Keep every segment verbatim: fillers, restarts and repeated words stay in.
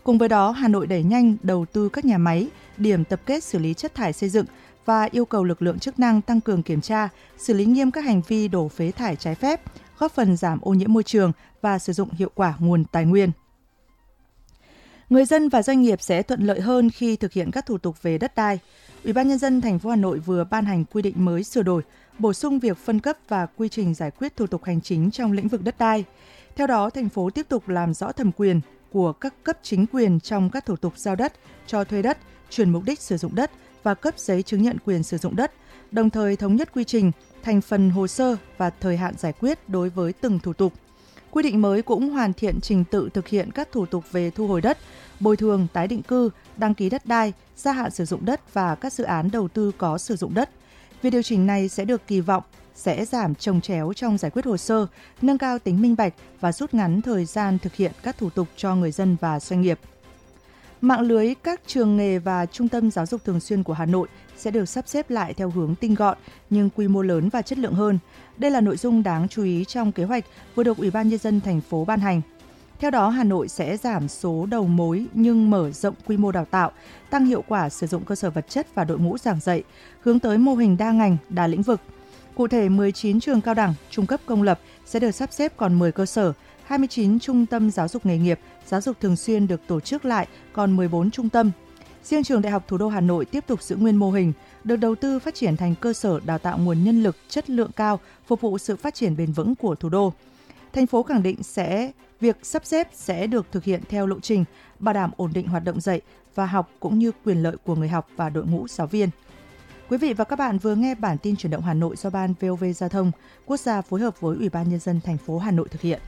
Cùng với đó, Hà Nội đẩy nhanh đầu tư các nhà máy, điểm tập kết xử lý chất thải xây dựng và yêu cầu lực lượng chức năng tăng cường kiểm tra, xử lý nghiêm các hành vi đổ phế thải trái phép, góp phần giảm ô nhiễm môi trường và sử dụng hiệu quả nguồn tài nguyên. Người dân và doanh nghiệp sẽ thuận lợi hơn khi thực hiện các thủ tục về đất đai. Ủy ban nhân dân thành phố Hà Nội vừa ban hành quy định mới sửa đổi, bổ sung việc phân cấp và quy trình giải quyết thủ tục hành chính trong lĩnh vực đất đai. Theo đó, thành phố tiếp tục làm rõ thẩm quyền của các cấp chính quyền trong các thủ tục giao đất, cho thuê đất, chuyển mục đích sử dụng đất và cấp giấy chứng nhận quyền sử dụng đất, đồng thời thống nhất quy trình, thành phần hồ sơ và thời hạn giải quyết đối với từng thủ tục. Quy định mới cũng hoàn thiện trình tự thực hiện các thủ tục về thu hồi đất, bồi thường, tái định cư, đăng ký đất đai, gia hạn sử dụng đất và các dự án đầu tư có sử dụng đất. Việc điều chỉnh này sẽ được kỳ vọng sẽ giảm chồng chéo trong giải quyết hồ sơ, nâng cao tính minh bạch và rút ngắn thời gian thực hiện các thủ tục cho người dân và doanh nghiệp. Mạng lưới các trường nghề và trung tâm giáo dục thường xuyên của Hà Nội sẽ được sắp xếp lại theo hướng tinh gọn nhưng quy mô lớn và chất lượng hơn. Đây là nội dung đáng chú ý trong kế hoạch vừa được Ủy ban nhân dân thành phố ban hành. Theo đó, Hà Nội sẽ giảm số đầu mối nhưng mở rộng quy mô đào tạo, tăng hiệu quả sử dụng cơ sở vật chất và đội ngũ giảng dạy, hướng tới mô hình đa ngành, đa lĩnh vực. Cụ thể, mười chín trường cao đẳng, trung cấp công lập sẽ được sắp xếp còn mười cơ sở, hai mươi chín trung tâm giáo dục nghề nghiệp, giáo dục thường xuyên được tổ chức lại còn mười bốn trung tâm. Riêng trường Đại học Thủ đô Hà Nội tiếp tục giữ nguyên mô hình, được đầu tư phát triển thành cơ sở đào tạo nguồn nhân lực chất lượng cao, phục vụ sự phát triển bền vững của thủ đô. Thành phố khẳng định sẽ việc sắp xếp sẽ được thực hiện theo lộ trình, bảo đảm ổn định hoạt động dạy và học cũng như quyền lợi của người học và đội ngũ giáo viên. Quý vị và các bạn vừa nghe bản tin chuyển động Hà Nội do Ban vê o vê Giao thông Quốc gia phối hợp với Ủy ban nhân dân thành phố Hà Nội thực hiện.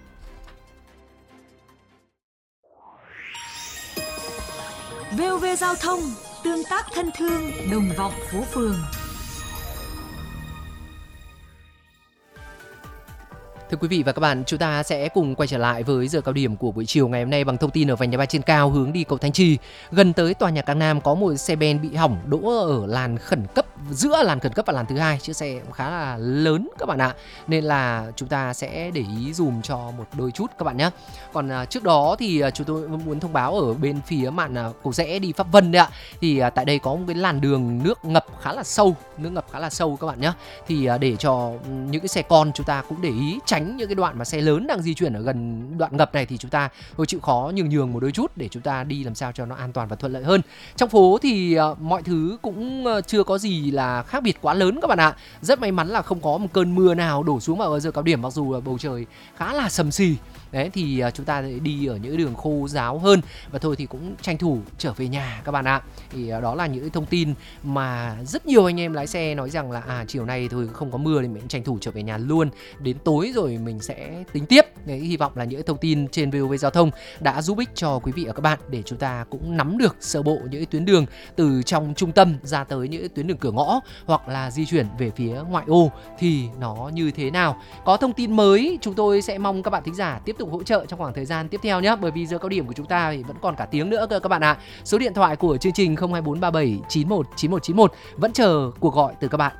vê o vê Giao thông, tương tác thân thương, đồng vọng phố phường. Thưa quý vị và các bạn, chúng ta sẽ cùng quay trở lại với giờ cao điểm của buổi chiều ngày hôm nay bằng thông tin ở vành đai ba trên cao hướng đi cầu Thanh Trì. Gần tới tòa nhà Cang Nam có một xe ben bị hỏng đỗ ở làn khẩn cấp, giữa làn khẩn cấp và làn thứ hai. Chiếc xe cũng khá là lớn các bạn ạ. Nên là chúng ta sẽ để ý dùm cho một đôi chút các bạn nhé. Còn uh, trước đó thì uh, chúng tôi muốn thông báo ở bên phía mạn uh, cầu rẽ đi Pháp Vân đấy ạ. Thì uh, tại đây có một cái làn đường nước ngập khá là sâu, nước ngập khá là sâu các bạn nhé. Thì uh, để cho những cái xe con chúng ta cũng để ý tránh những cái đoạn mà xe lớn đang di chuyển ở gần đoạn ngập này thì chúng ta hơi chịu khó nhường nhường một đôi chút để chúng ta đi làm sao cho nó an toàn và thuận lợi hơn. Trong phố thì uh, mọi thứ cũng uh, chưa có gì là khác biệt quá lớn các bạn ạ. Rất may mắn là không có một cơn mưa nào đổ xuống vào giờ cao điểm, mặc dù uh, bầu trời khá là sầm xì. Đấy thì uh, chúng ta đi ở những đường khô ráo hơn và thôi thì cũng tranh thủ trở về nhà các bạn ạ. Thì uh, đó là những thông tin mà rất nhiều anh em lái xe nói rằng là à chiều nay thôi không có mưa thì mình tranh thủ trở về nhà luôn, đến tối rồi mình sẽ tính tiếp. Đấy, hy vọng là những thông tin trên vê o vê Giao thông đã giúp ích cho quý vị và các bạn để chúng ta cũng nắm được sơ bộ những tuyến đường từ trong trung tâm ra tới những tuyến đường cửa ngõ hoặc là di chuyển về phía ngoại ô thì nó như thế nào. Có thông tin mới chúng tôi sẽ mong các bạn thính giả tiếp tục hỗ trợ trong khoảng thời gian tiếp theo nhé, bởi vì giờ cao điểm của chúng ta thì vẫn còn cả tiếng nữa cơ các bạn ạ. Số điện thoại của chương trình không hai bốn ba bảy chín một chín một chín một vẫn chờ cuộc gọi từ các bạn.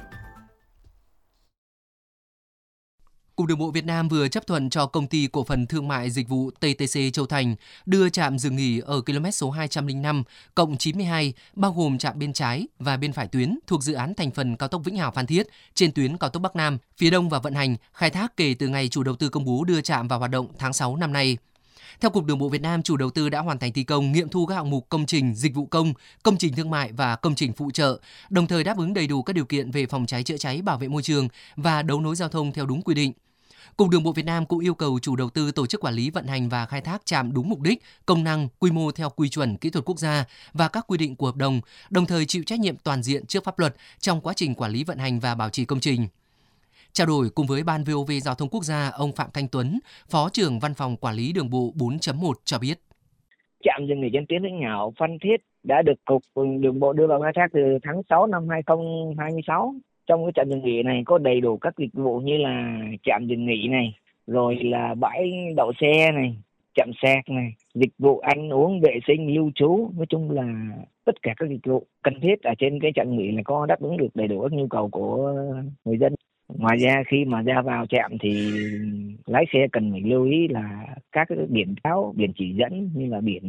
Cục Đường bộ Việt Nam vừa chấp thuận cho Công ty Cổ phần Thương mại Dịch vụ tê tê xê Châu Thành đưa trạm dừng nghỉ ở km số hai trăm lẻ năm cộng chín mươi hai, bao gồm trạm bên trái và bên phải tuyến thuộc dự án thành phần cao tốc Vĩnh Hảo - Phan Thiết trên tuyến cao tốc Bắc Nam, phía đông và vận hành, khai thác kể từ ngày chủ đầu tư công bố đưa trạm vào hoạt động tháng sáu năm nay. Theo Cục Đường bộ Việt Nam, chủ đầu tư đã hoàn thành thi công, nghiệm thu các hạng mục công trình, dịch vụ công, công trình thương mại và công trình phụ trợ, đồng thời đáp ứng đầy đủ các điều kiện về phòng cháy chữa cháy, bảo vệ môi trường và đấu nối giao thông theo đúng quy định. Cục Đường bộ Việt Nam cũng yêu cầu chủ đầu tư tổ chức quản lý vận hành và khai thác trạm đúng mục đích, công năng, quy mô theo quy chuẩn kỹ thuật quốc gia và các quy định của hợp đồng, đồng thời chịu trách nhiệm toàn diện trước pháp luật trong quá trình quản lý vận hành và bảo trì công trình. Trao đổi cùng với Ban vê o vê Giao thông Quốc gia, ông Phạm Thanh Tuấn, Phó trưởng Văn phòng Quản lý Đường bộ bốn chấm một cho biết. Trạm dừng nghỉ trên tuyến Vĩnh Hảo - Phan Thiết đã được Cục Đường bộ đưa vào khai thác từ tháng sáu năm hai không hai sáu. Trong cái trạm dừng nghỉ này có đầy đủ các dịch vụ như là trạm dừng nghỉ này, rồi là bãi đậu xe này, trạm sạc này, dịch vụ ăn uống, vệ sinh, lưu trú, nói chung là tất cả các dịch vụ cần thiết ở trên cái trạm nghỉ là có đáp ứng được đầy đủ các nhu cầu của người dân. Ngoài ra khi mà ra vào trạm thì lái xe cần phải lưu ý là các cái biển báo, biển chỉ dẫn như là biển